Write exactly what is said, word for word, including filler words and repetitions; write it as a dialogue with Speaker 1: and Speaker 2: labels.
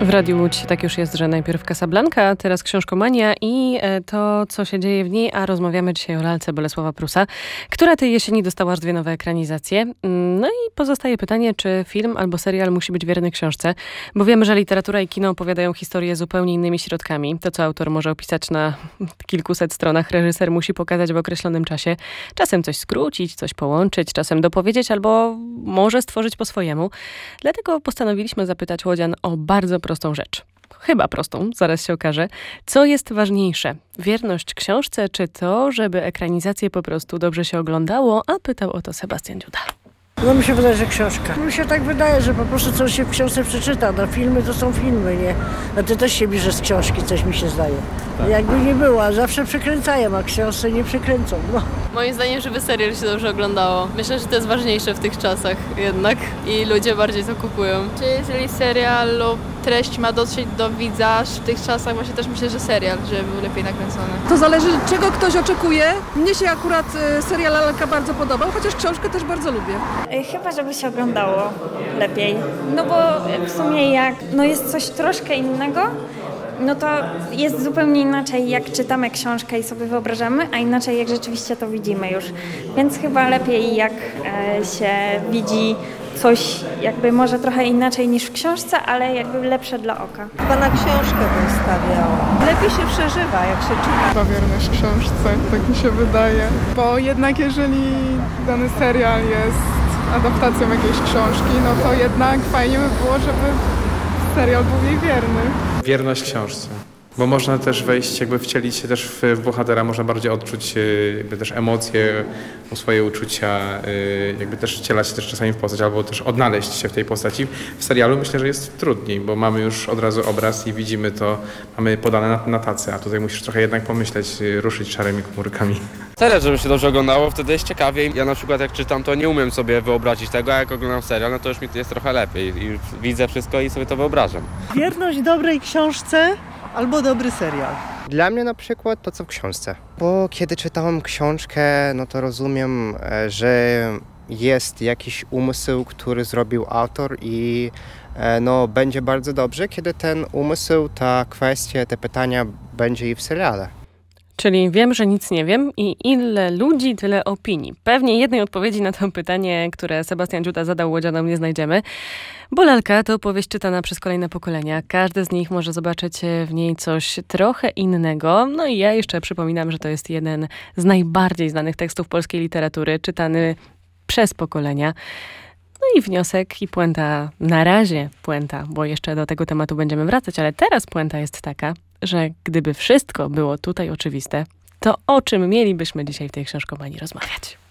Speaker 1: W Radiu Łódź tak już jest, że najpierw Casablanca, teraz Książkomania i to, co się dzieje w niej, a rozmawiamy dzisiaj o lalce Bolesława Prusa, która tej jesieni dostała aż dwie nowe ekranizacje. No i pozostaje pytanie, czy film albo serial musi być wierny książce, bo wiemy, że literatura i kino opowiadają historię zupełnie innymi środkami. To, co autor może opisać na kilkuset stronach, reżyser musi pokazać w określonym czasie. Czasem coś skrócić, coś połączyć, czasem dopowiedzieć albo może stworzyć po swojemu. Dlatego postanowiliśmy zapytać łodzian o bardzo prostą rzecz. Chyba prostą, zaraz się okaże. Co jest ważniejsze? Wierność książce, czy to, żeby ekranizację po prostu dobrze się oglądało? A pytał o to Sebastian Dziuda.
Speaker 2: No mi się wydaje, że książka. Mi się tak wydaje, że po prostu coś się w książce przeczyta. No filmy to są filmy, nie? No ty też się bierzesz z książki, coś mi się zdaje. Tak. Jakby nie było, zawsze przekręcają, a książce nie przekręcą. No.
Speaker 3: Moim zdaniem, żeby serial się dobrze oglądało. Myślę, że to jest ważniejsze w tych czasach jednak i ludzie bardziej to kupują.
Speaker 4: Czy jeżeli serial lub treść ma dotrzeć do widza w tych czasach, właśnie też myślę, że serial, żeby był lepiej nakręcony.
Speaker 5: To zależy, czego ktoś oczekuje. Mnie się akurat serial Lalka bardzo podobał, chociaż książkę też bardzo lubię.
Speaker 6: Chyba, żeby się oglądało lepiej. No bo w sumie jak no jest coś troszkę innego, no to jest zupełnie inaczej, jak czytamy książkę i sobie wyobrażamy, a inaczej, jak rzeczywiście to widzimy już. Więc chyba lepiej, jak e, się widzi coś jakby może trochę inaczej niż w książce, ale jakby lepsze dla oka.
Speaker 7: Chyba na książkę bym stawiała. Lepiej się przeżywa, jak się czyta.
Speaker 8: Chyba wierność książce, tak mi się wydaje. Bo jednak jeżeli dany serial jest adaptacją jakiejś książki, no to jednak fajnie by było, żeby serial był jej wierny.
Speaker 9: Wierność książce. Bo można też wejść, jakby wcielić się też w, w bohatera, można bardziej odczuć jakby też emocje, swoje uczucia, jakby też wcielać się też czasami w postać, albo też odnaleźć się w tej postaci. W serialu myślę, że jest trudniej, bo mamy już od razu obraz i widzimy to, mamy podane na, na tacy, a tutaj musisz trochę jednak pomyśleć, ruszyć szarymi komórkami.
Speaker 10: Serial, żeby się dobrze oglądało, wtedy jest ciekawiej. Ja na przykład jak czytam, to nie umiem sobie wyobrazić tego, a jak oglądam serial, no to już mi jest trochę lepiej i widzę wszystko i sobie to wyobrażam.
Speaker 2: Wierność dobrej książce albo dobry serial.
Speaker 11: Dla mnie na przykład to, co w książce. Bo kiedy czytałem książkę, no to rozumiem, że jest jakiś umysł, który zrobił autor i no, będzie bardzo dobrze, kiedy ten umysł, ta kwestia, te pytania będzie i w seriale.
Speaker 1: Czyli wiem, że nic nie wiem i ile ludzi, tyle opinii. Pewnie jednej odpowiedzi na to pytanie, które Sebastian Dziuda zadał łodzianom, nie znajdziemy. Bo lalka to opowieść czytana przez kolejne pokolenia. Każdy z nich może zobaczyć w niej coś trochę innego. No i ja jeszcze przypominam, że to jest jeden z najbardziej znanych tekstów polskiej literatury, czytany przez pokolenia. No i wniosek i puenta, na razie puenta, bo jeszcze do tego tematu będziemy wracać, ale teraz puenta jest taka, że gdyby wszystko było tutaj oczywiste, to o czym mielibyśmy dzisiaj w tej książkomanii rozmawiać?